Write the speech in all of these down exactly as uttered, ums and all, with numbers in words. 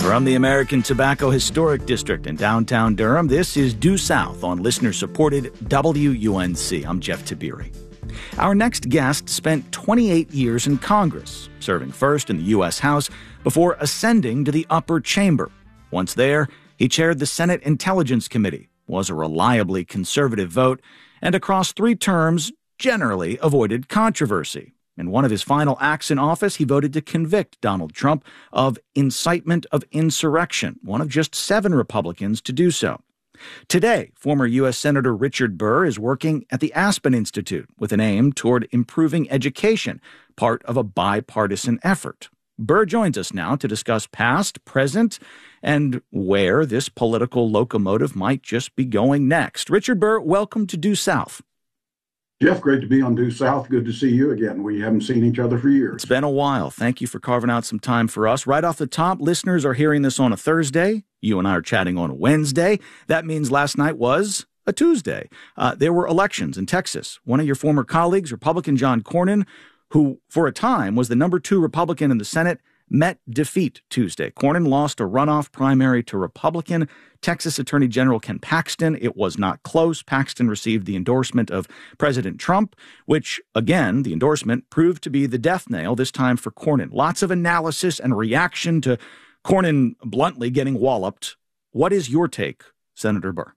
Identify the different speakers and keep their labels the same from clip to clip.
Speaker 1: From the American Tobacco Historic District in downtown Durham, this is Due South on listener-supported W U N C. I'm Jeff Tiberi. Our next guest spent twenty-eight years in Congress, serving first in the U S House before ascending to the upper chamber. Once there, he chaired the Senate Intelligence Committee, was a reliably conservative vote, and across three terms generally avoided controversy. In one of his final acts in office, he voted to convict Donald Trump of incitement of insurrection, one of just seven Republicans to do so. Today, former U S Senator Richard Burr is working at the Aspen Institute with an aim toward improving education, part of a bipartisan effort. Burr joins us now to discuss past, present, and where this political locomotive might just be going next. Richard Burr, welcome to Due South.
Speaker 2: Jeff, great to be on Due South. Good to see you again. We haven't seen each other for years.
Speaker 1: It's been a while. Thank you for carving out some time for us. Right off the top, listeners are hearing this on a Thursday. You and I are chatting on a Wednesday. That means last night was a Tuesday. Uh, there were elections in Texas. One of your former colleagues, Republican John Cornyn, who for a time was the number two Republican in the Senate, met defeat Tuesday. Cornyn lost a runoff primary to Republican Texas Attorney General Ken Paxton. It was not close. Paxton received the endorsement of President Trump, which, again, the endorsement proved to be the death nail, this time for Cornyn. Lots of analysis and reaction to Cornyn bluntly getting walloped. What is your take, Senator Burr?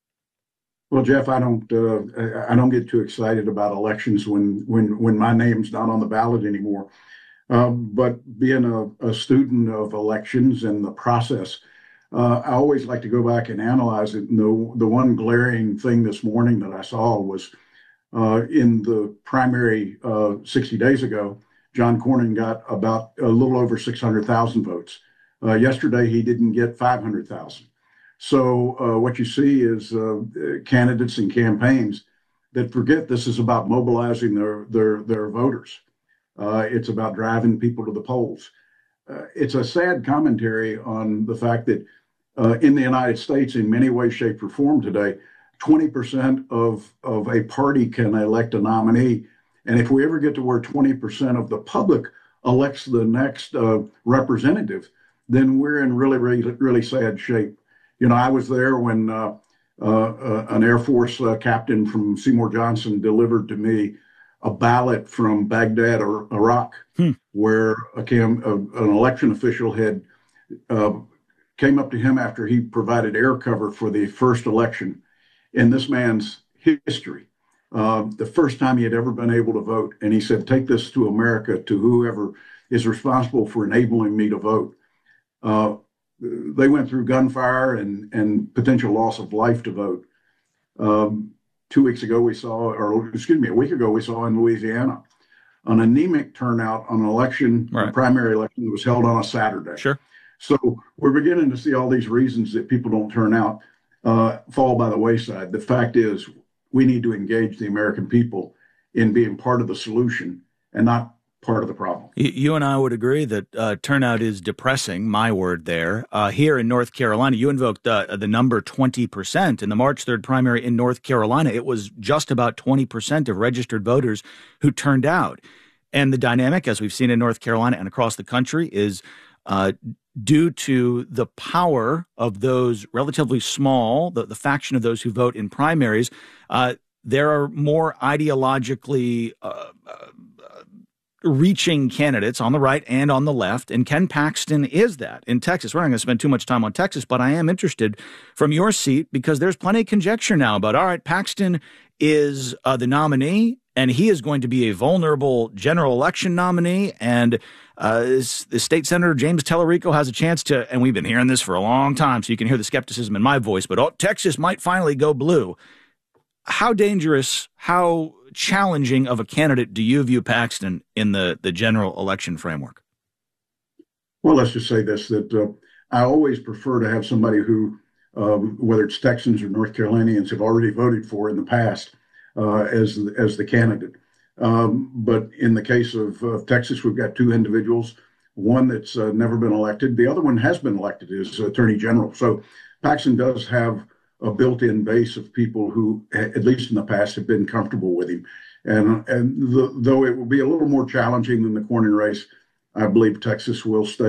Speaker 2: Well, Jeff, I don't uh, I don't get too excited about elections when when when my name's not on the ballot anymore. Uh, but being a, a student of elections and the process, uh, I always like to go back and analyze it. And the, the one glaring thing this morning that I saw was uh, in the primary uh, sixty days ago, John Cornyn got about a little over six hundred thousand votes. Uh, yesterday, he didn't get five hundred thousand. So uh, what you see is uh, candidates and campaigns that forget this is about mobilizing their their, their voters. Uh, it's about driving people to the polls. Uh, it's a sad commentary on the fact that uh, in the United States, in many ways, shape, or form today, twenty percent of, of a party can elect a nominee. And if we ever get to where twenty percent of the public elects the next uh, representative, then we're in really, really, really sad shape. You know, I was there when uh, uh, uh, an Air Force uh, captain from Seymour Johnson delivered to me a ballot from Baghdad or Iraq, hmm. where a cam, a, an election official had uh, came up to him after he provided air cover for the first election in this man's history, uh, the first time he had ever been able to vote. And he said, take this to America, to whoever is responsible for enabling me to vote. Uh, they went through gunfire and, and potential loss of life to vote. Um, Two weeks ago, we saw, or excuse me, a week ago, we saw in Louisiana an anemic turnout on an election, right. a primary election that was held on a Saturday.
Speaker 1: Sure.
Speaker 2: So we're beginning to see all these reasons that people don't turn out uh, fall by the wayside. The fact is, we need to engage the American people in being part of the solution and not part of the problem.
Speaker 1: You and I would agree that uh, turnout is depressing, my word there. Uh, here in North Carolina, you invoked uh, the number twenty percent. In the March third primary in North Carolina, it was just about twenty percent of registered voters who turned out. And the dynamic, as we've seen in North Carolina and across the country, is uh, due to the power of those relatively small, the, the faction of those who vote in primaries. Uh, there are more ideologically uh, uh, reaching candidates on the right and on the left, and Ken Paxton is that in Texas. We're not going to spend too much time on Texas, but I am interested from your seat because there's plenty of conjecture now about, all right, Paxton is uh, the nominee, and he is going to be a vulnerable general election nominee, and uh, the state senator James Tellerico has a chance to, and we've been hearing this for a long time, so you can hear the skepticism in my voice, but oh, Texas might finally go blue. How dangerous, how challenging of a candidate do you view Paxton in the, the general election framework?
Speaker 2: Well, let's just say this, that uh, I always prefer to have somebody who, um, whether it's Texans or North Carolinians, have already voted for in the past uh, as, as the candidate. Um, but in the case of uh, Texas, we've got two individuals, one that's uh, never been elected. The other one has been elected as Attorney General. So Paxton does have a built-in base of people who, at least in the past, have been comfortable with him. And, and the, though it will be a little more challenging than the Cornyn race, I believe Texas will stay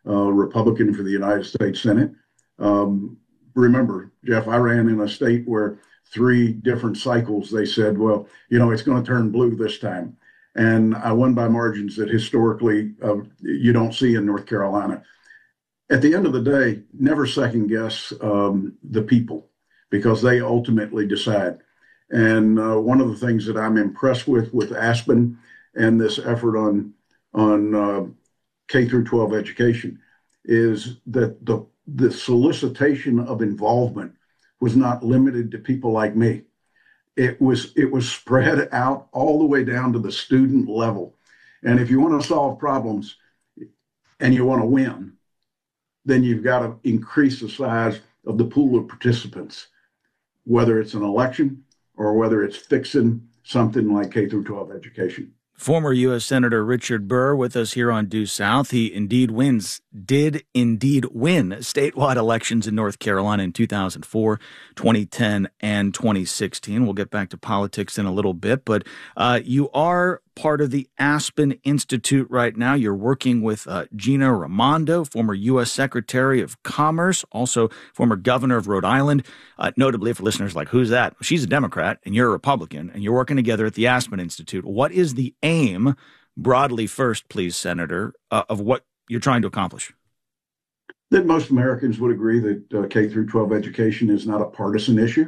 Speaker 2: uh, Republican for the United States Senate. Um, remember, Jeff, I ran in a state where three different cycles they said, well, you know, it's going to turn blue this time. And I won by margins that historically uh, you don't see in North Carolina. At the end of the day, never second guess um, the people, because they ultimately decide. And uh, one of the things that I'm impressed with with Aspen and this effort on on uh, K through twelve education is that the the solicitation of involvement was not limited to people like me. It was it was spread out all the way down to the student level. And if you want to solve problems and you want to win, then you've got to increase the size of the pool of participants, whether it's an election or whether it's fixing something like K through twelve education.
Speaker 1: Former U S Senator Richard Burr with us here on Due South. He indeed wins, did indeed win statewide elections in North Carolina in two thousand four, twenty ten, and twenty sixteen. We'll get back to politics in a little bit, but uh, you are part of the Aspen Institute right now. You're working with uh, Gina Raimondo, former U S Secretary of Commerce, also former governor of Rhode Island. Uh, notably, for listeners like, who's that? She's a Democrat and you're a Republican, and you're working together at the Aspen Institute. What is the aim, broadly first, please, Senator, uh, of what you're trying to accomplish?
Speaker 2: That most Americans would agree that uh, K through twelve education is not a partisan issue.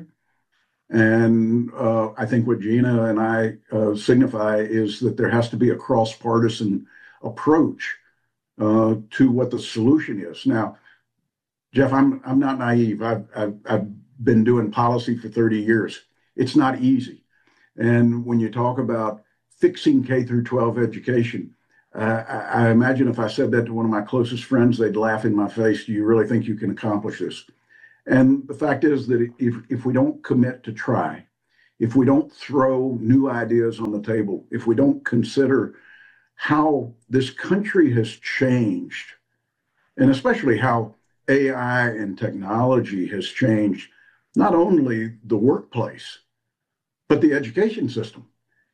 Speaker 2: And uh, I think what Gina and I uh, signify is that there has to be a cross-partisan approach uh, to what the solution is. Now, Jeff, I'm I'm not naive. I've, I've I've been doing policy for thirty years. It's not easy. And when you talk about fixing K through twelve education, uh, I, I imagine if I said that to one of my closest friends, they'd laugh in my face. Do you really think you can accomplish this? And the fact is that if, if we don't commit to try, if we don't throw new ideas on the table, if we don't consider how this country has changed, and especially how A I and technology has changed not only the workplace, but the education system.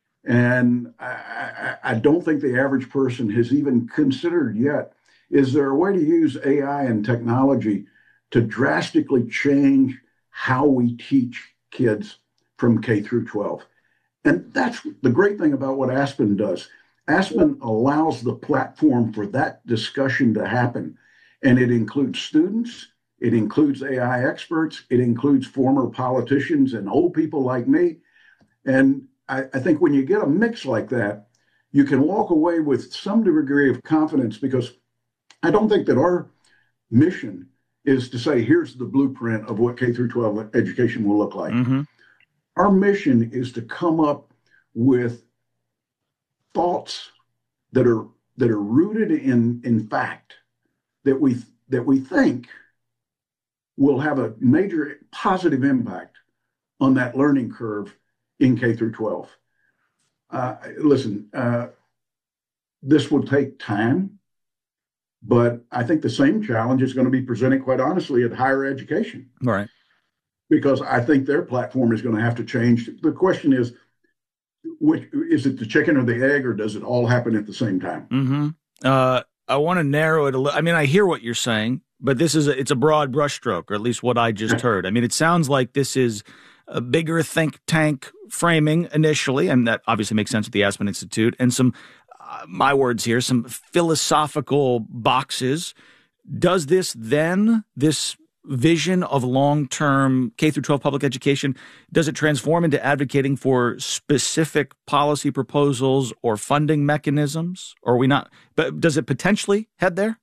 Speaker 2: And I, I, I don't think the average person has even considered yet, is there a way to use A I and technology to drastically change how we teach kids from K through twelve? And that's the great thing about what Aspen does. Aspen allows the platform for that discussion to happen. And it includes students, it includes A I experts, it includes former politicians and old people like me. And I, I think when you get a mix like that, you can walk away with some degree of confidence, because I don't think that our mission is to say, here's the blueprint of what K through twelve education will look like. Mm-hmm. Our mission is to come up with thoughts that are that are rooted in, in fact, that we that we think will have a major positive impact on that learning curve in K through twelve. Uh, listen, uh, this will take time. But I think the same challenge is going to be presented, quite honestly, at higher education.
Speaker 1: Right.
Speaker 2: Because I think their platform is going to have to change. The question is, which, is it the chicken or the egg, or does it all happen at the same time?
Speaker 1: Mm-hmm. Uh, I want to narrow it a little. I mean, I hear what you're saying, but this is a, it's a broad brushstroke, or at least what I just heard. I mean, it sounds like this is a bigger think tank framing initially, and that obviously makes sense with the Aspen Institute, and some my words here, some philosophical boxes. Does this then, this vision of long-term K through twelve public education, does it transform into advocating for specific policy proposals or funding mechanisms? Or are we not, but does it potentially head there?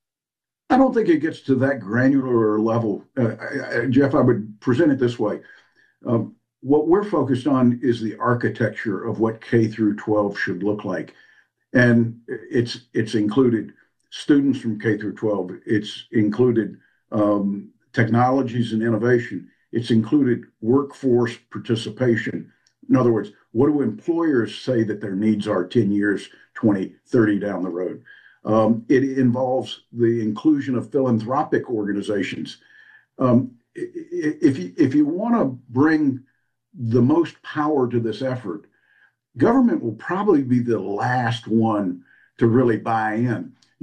Speaker 2: I don't think it gets to that granular level. Uh, I, Jeff, I would present it this way. Um, what we're focused on is the architecture of what K through twelve should look like. And it's it's included students from K through twelve. It's included um, technologies and innovation. It's included workforce participation. In other words, what do employers say that their needs are ten years, twenty, thirty down the road? Um, it involves the inclusion of philanthropic organizations. Um, if you, if you want to bring the most power to this effort, government will probably be the last one to really buy in.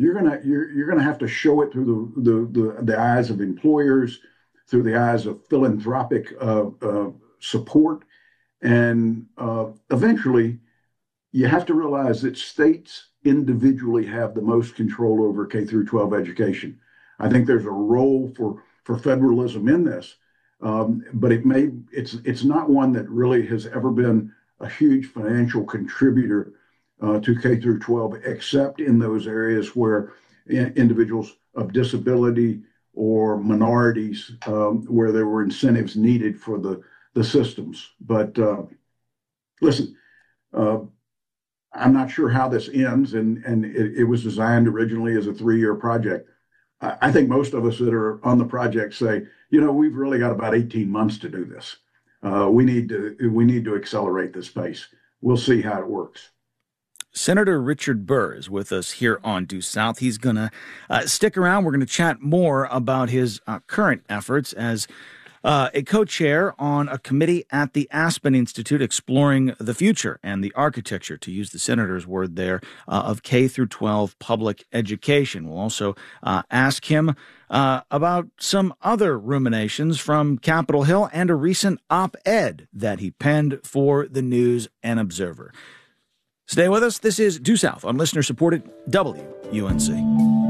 Speaker 2: you're gonna you're you're gonna have to show it through the the the, the eyes of employers, through the eyes of philanthropic uh, uh, support, and uh, eventually, you have to realize that states individually have the most control over K through twelve education. I think there's a role for for federalism in this, um, but it may it's it's not one that really has ever been a huge financial contributor uh, to K through twelve, except in those areas where in, individuals of disability or minorities, um, where there were incentives needed for the the systems. But uh, listen. Uh, I'm not sure how this ends, and and it, it was designed originally as a three-year project. I, I think most of us that are on the project say, you know, we've really got about eighteen months to do this. Uh, we need to we need to accelerate this pace. We'll see how it works.
Speaker 1: Senator Richard Burr is with us here on Due South. He's going to uh, stick around. We're going to chat more about his uh, current efforts as Uh, a co-chair on a committee at the Aspen Institute exploring the future and the architecture, to use the senator's word there, uh, of K through twelve public education. We'll also uh, ask him uh, about some other ruminations from Capitol Hill and a recent op-ed that he penned for the News and Observer. Stay with us. This is Due South on listener-supported W U N C.